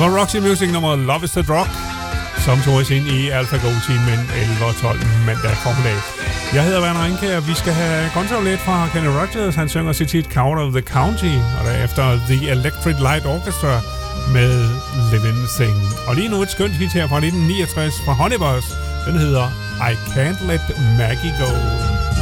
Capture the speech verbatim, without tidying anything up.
var Roxy Music nummer Love is the Drug, som tog os ind i AlphaGo-timen elleve og tolv mandag formiddag. Jeg hedder Werner Rinke, og vi skal have konto lidt fra Kenny Rogers. Han synger sit hit Count of the County, og derefter The Electric Light Orchestra med Living Thing. Og lige nu et skønt hit her fra nitten niogtres fra Honeybus. Den hedder I Can't Let Maggie Go.